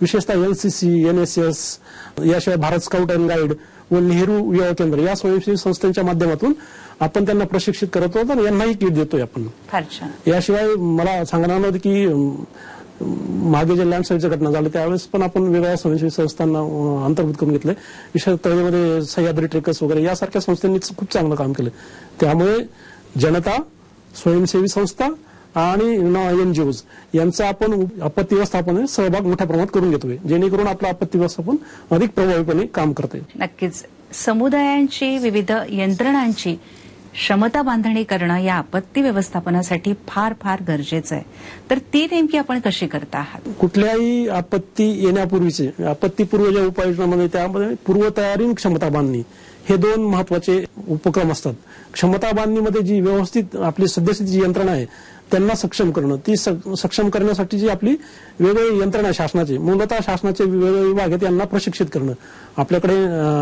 विशेषतः NCC, NSS, याशिवाय Bharat scout and guide व नेहरू युवा केंद्र या स्वयंसेवी संस्थांच्या माध्यमातून आपण त्यांना प्रशिक्षित करत आहोत आणि यांनाही किट देतोय आपण. याशिवाय मला सांगणार नव्हतं की मागे जे लँडस्लाईडच्या घटना झाल्या त्यावेळेस पण आपण वेगवेगळ्या स्वयंसेवी संस्थांना अंतर्भूत करून घेतले. विशेषतः तळेमध्ये सह्याद्री ट्रेकर्स वगैरे यासारख्या संस्थांनी खूप चांगलं काम केलं. त्यामुळे जनता, स्वयंसेवी संस्था आणि NGOs यांचा आपण आपत्ती व्यवस्थापनात सहभाग मोठ्या प्रमाणात करून घेतोय, जेणेकरून आपलं आपत्ती व्यवस्थापन अधिक प्रभावीपणे काम करते. नक्कीच समुदायांची, विविध यंत्रणांची क्षमता बांधणी करणं या आपत्ती व्यवस्थापनासाठी फार फार गरजेचं आहे. तर ती नेमकी आपण कशी करता आहात? कुठल्याही आपत्ती येण्यापूर्वीचे आपत्तीपूर्व ज्या उपाययोजनांमध्ये त्यामध्ये पूर्वतयारी आणि क्षमता बांधणी हे दोन महत्वाचे उपक्रम असतात. क्षमता बांधणीमध्ये जी व्यवस्थित आपली सद्यस्थिती जी यंत्रणा आहे त्यांना सक्षम करणं, ती सक्षम करण्यासाठी जी आपली वेगवेगळी यंत्रणा शासनाची, मूलतः शासनाचे वेगवेगळे विभाग आहेत यांना प्रशिक्षित करणं. आपल्याकडे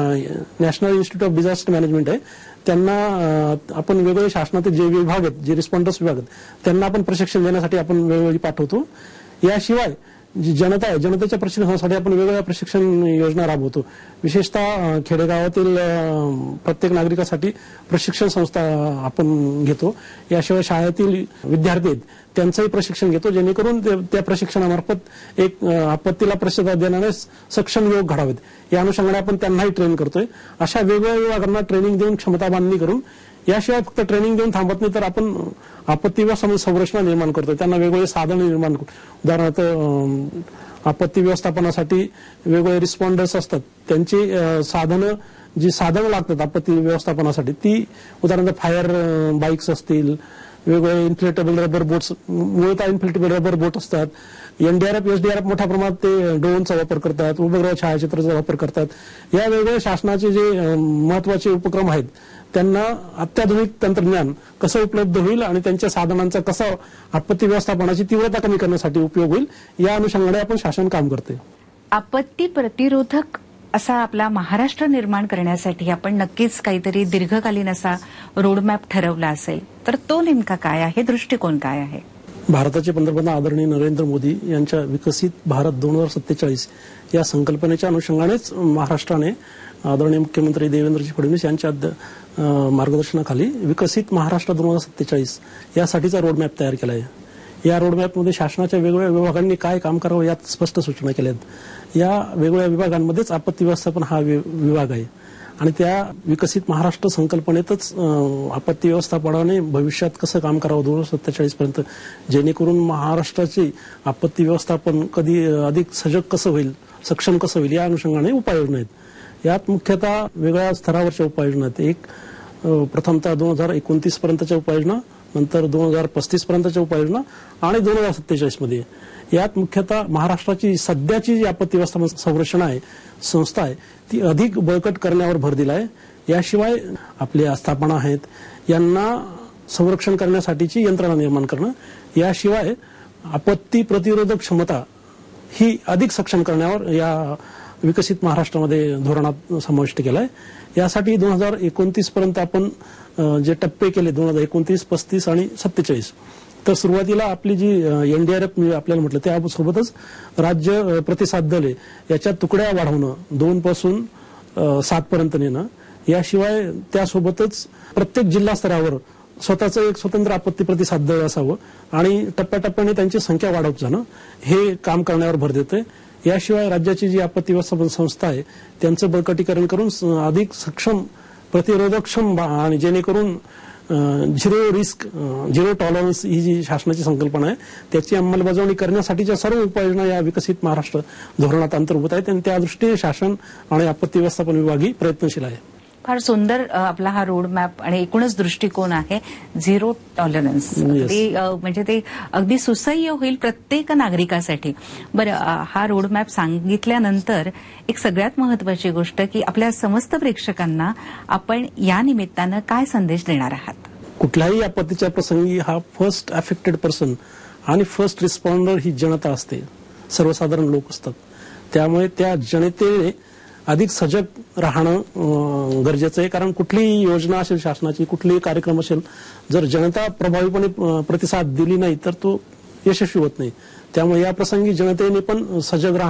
national institute of disaster management आहे, त्यांना आपण वेगवेगळे शासनाचे जे विभाग आहेत, जे रिस्पॉन्डर्स विभाग आहेत त्यांना आपण प्रशिक्षण देण्यासाठी आपण वेळोवेळी पाठवतो. याशिवाय जी जनता आहे, जनतेच्या प्रशिक्षणासाठी आपण वेगवेगळ्या प्रशिक्षण योजना राबवतो. विशेषतः खेडेगावातील प्रत्येक नागरिकासाठी प्रशिक्षण संस्था आपण घेतो. याशिवाय शाळेतील विद्यार्थी आहेत त्यांचंही प्रशिक्षण घेतो, जेणेकरून त्या प्रशिक्षणामार्फत एक आपत्तीला प्रतिसाद देणारे सक्षम युवक घडावेत या अनुषंगाने आपण त्यांनाही ट्रेन करतोय. अशा वेगवेगळ्या विभागांना ट्रेनिंग देऊन क्षमता बांधणी करून, याशिवाय फक्त ट्रेनिंग देऊन थांबत नाही तर आपण आपत्ती व्यवस्थापन संरचना निर्माण करतोय, त्यांना वेगवेगळे साधन निर्माण करतो. उदाहरणार्थ आपत्ती व्यवस्थापनासाठी वेगवेगळे रिस्पॉन्डर्स असतात, त्यांची जी साधनं लागतात आपत्ती व्यवस्थापनासाठी ती उदाहरणार्थ फायर बाईक्स असतील, वेगवेगळे इन्फ्लेटेबल रबर बोट्स, मूळतः इन्फ्लेटेबल रबर बोट असतात. NDRF, SDRF मोठ्या प्रमाणात ते ड्रोनचा वापर करतात, उपग्रह छायाचित्राचा वापर करतात. या वेगवेगळ्या शासनाचे जे महत्वाचे उपक्रम आहेत त्यांना अत्याधुनिक तंत्रज्ञान कसं उपलब्ध होईल आणि त्यांच्या साधनांचा कसा आपत्ती व्यवस्थापनाची तीव्रता कमी करण्यासाठी उपयोग होईल या अनुषंगाने आपण शासन काम करते. आपत्ती प्रतिरोधक असा आपला महाराष्ट्र निर्माण करण्यासाठी आपण नक्कीच काहीतरी दीर्घकालीन असा रोडमॅप ठरवला असेल, तर तो नेमका काय आहे, दृष्टिकोन काय आहे? भारताचे पंतप्रधान आदरणीय नरेंद्र मोदी यांच्या विकसित भारत 2047 या संकल्पनेच्या अनुषंगानेच महाराष्ट्राने आदरणीय मुख्यमंत्री देवेंद्रजी फडणवीस यांच्या मार्गदर्शनाखाली विकसित महाराष्ट्र 2047 यासाठीचा रोडमॅप तयार केला आहे. या रोडमॅपमध्ये शासनाच्या वेगवेगळ्या विभागांनी काय काम करावं यात स्पष्ट सूचना केल्या आहेत. या वेगवेगळ्या विभागांमध्येच आपत्ती व्यवस्थापन हा विभाग आहे आणि त्या विकसित महाराष्ट्र संकल्पनेतच आपत्ती व्यवस्थापनाने भविष्यात कसं काम करावं 2047 पर्यंत, जेणेकरून महाराष्ट्राचे आपत्ती व्यवस्थापन कधी अधिक सजग कसं होईल, सक्षम कसं होईल या अनुषंगाने उपाययोजना आहेत. यात मुख्यतः वेगळ्या स्तरावरच्या उपाययोजना आहेत. एक प्रथमतः 2029 पर्यंतच्या उपाययोजना, नंतर 2035 पर्यंतच्या उपाययोजना आणि 2047 मध्ये. यात मुख्यतः महाराष्ट्राची सध्याची जी आपत्ती व्यवस्थापन संरचना आहे, संस्था आहे, ती अधिक बळकट करण्यावर भर दिला आहे. याशिवाय आपले आस्थापना आहेत यांना संरक्षण करण्यासाठीची यंत्रणा निर्माण करणं, याशिवाय आपत्ती प्रतिरोधक क्षमता ही अधिक सक्षम करण्यावर या विकसित महाराष्ट्रामध्ये धोरणात समाविष्ट केला आहे. यासाठी 2029 पर्यंत आपण जे टप्पे केले 2029, 35 आणि 47, तर सुरुवातीला आपली जी NDRF मी आपल्याला म्हटलं त्यासोबतच राज्य प्रतिसाद दल याच्या तुकड्या वाढवणं, 2 पासून 7 पर्यंत नेणं, याशिवाय त्यासोबतच प्रत्येक जिल्हा स्तरावर स्वतःचं एक स्वतंत्र आपत्ती प्रतिसाद दल असावं आणि टप्प्याटप्प्याने त्यांची संख्या वाढवत जाणं हे काम करण्यावर भर देतंय. याशिवाय राज्याची जी आपत्ती व्यवस्थापन संस्था आहे त्यांचं बळकटीकरण करून अधिक सक्षम, प्रतिरोधकक्षम आणि जेणेकरून झिरो रिस्क, झिरो टॉलरन्स ही जी शासनाची संकल्पना आहे त्याची अंमलबजावणी करण्यासाठीच्या सर्व उपाययोजना या विकसित महाराष्ट्र धोरणात अंतर्भूत आहेत आणि त्या दृष्टीने शासन आणि आपत्ती व्यवस्थापन विभागही प्रयत्नशील आहे. फार सुंदर आपला हा रोड मॅप आणि एकूणच दृष्टिकोन आहे, झिरो टॉलरन्स. म्हणजे ते अगदी सुसह्य होईल प्रत्येक नागरिकासाठी. बरं, हा रोड मॅप सांगितल्यानंतर एक सगळ्यात महत्वाची गोष्ट की आपल्या समस्त प्रेक्षकांना आपण या निमित्तानं काय संदेश देणार आहात? कुठल्याही आपत्तीच्या प्रसंगी हा फर्स्ट अफेक्टेड पर्सन आणि फर्स्ट रिस्पॉन्डर ही जनता असते, सर्वसाधारण लोक असतात. त्यामुळे त्या जनतेने अधिक सजग राहणं गरजेचं आहे. कारण कुठलीही योजना असेल शासनाची, कुठलीही कार्यक्रम असेल, जर जनता प्रभावीपणे प्रतिसाद दिली नाही तर तो यशस्वी होत नाही. त्यामुळे या प्रसंगी जनतेने पण सजग राहणं